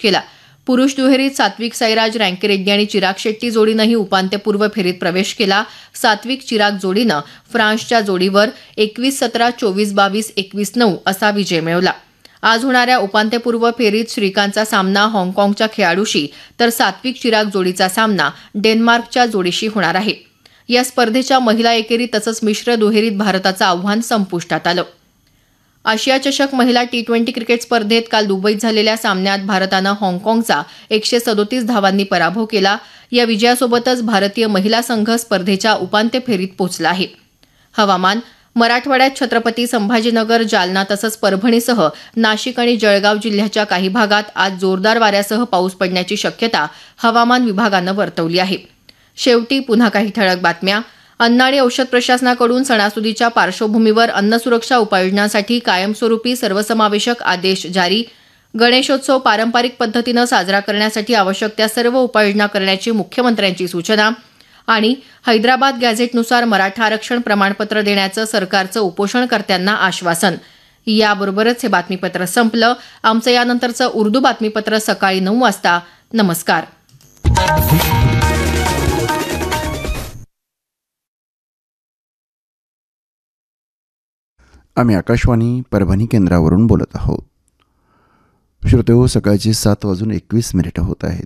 केला. पुरुष दुहेरीत सात्विक साईराज रँकीरेड्डी आणि चिराग शेट्टी जोडीनंही उपांत्यपूर्व फेरीत प्रवेश केला. सात्विक चिराग जोडीनं फ्रान्सच्या जोडीवर 21-17, 24-22, 21-9 असा विजय मिळवला. आज होणाऱ्या उपांत्यपूर्व फेरीत श्रीकांतचा सामना हाँगकाँगच्या खेळाडूशी तर सात्विक चिराग जोडीचा सामना डेन्मार्कच्या जोडीशी होणार आहे. या स्पर्धेच्या महिला एकेरी तसंच मिश्र दुहेरीत भारताचं आव्हान संपुष्टात आलं. आशिया चषक महिला T20 क्रिकेट स्पर्धेत काल दुबईत झालेल्या सामन्यात भारतानं हाँगकाँगचा 137 धावांनी पराभव केला. या विजयासोबतच भारतीय महिला संघ स्पर्धेच्या उपांत्य फेरीत पोहोचला आहे. हवामान. मराठवाड्यात छत्रपती संभाजीनगर, जालना तसंच परभणीसह नाशिक आणि जळगाव जिल्ह्याच्या काही भागात आज जोरदार वाऱ्यासह पाऊस पडण्याची शक्यता हवामान विभागानं वर्तवली आहे. शेवटी पुन्हा काही ठळक बातम्या. अन्न आणि औषध प्रशासनाकडून सणासुदीच्या पार्श्वभूमीवर अन्न सुरक्षा उपाययोजनांसाठी कायमस्वरूपी सर्वसमावेशक आदेश जारी. गणेशोत्सव पारंपरिक पद्धतीनं साजरा करण्यासाठी आवश्यक त्या सर्व उपाययोजना करण्याची मुख्यमंत्र्यांची सूचना. आणि हैदराबाद गॅझेटनुसार मराठा आरक्षण प्रमाणपत्र देण्याचं सरकारचं उपोषणकर्त्यांना आश्वासन. याबरोबरच हे बातमीपत्र संपलं. आमचं यानंतरचं उर्दू बातमीपत्र सकाळी 9 वाजता. नमस्कार. आम्ही आकाशवाणी परभणी केंद्रावरून बोलत आहोत. श्रोतेहो, सकाळचे 7:21 होत आहेत.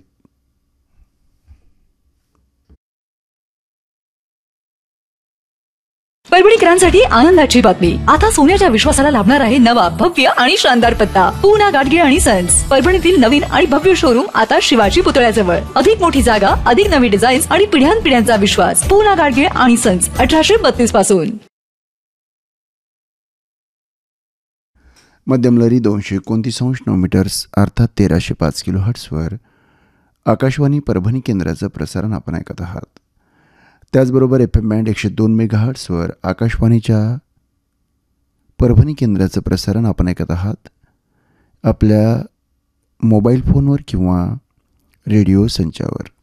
परभणीकरांसाठी आनंदाची बातमी. आता सोन्याच्या विश्वासाला लाभणार आहे नवा, भव्य आणि शानदार पत्ता. पूना गाडगे आणि सन्स. परभणीतील नवीन आणि भव्य शोरूम आता शिवाजी पुतळ्याजवळ. अधिक मोठी जागा, अधिक नवी डिझाईन्स आणि पिढ्यानपिढ्यांचा विश्वास. पूना गाडगे आणि सन्स, 1832 पासून. मध्यम लहरी 229 मीटर्स अर्थात 1305 किलोहर्ट्झवर आकाशवाणी परभणी केंद्राचं प्रसारण आपण ऐकत आहात. त्याचबरोबर FM बँड 102 मेगाहर्ट्झवर आकाशवाणीच्या परभणी केंद्राचं प्रसारण आपण ऐकत आहात. आपल्या मोबाईल फोनवर किंवा रेडिओ संचावर.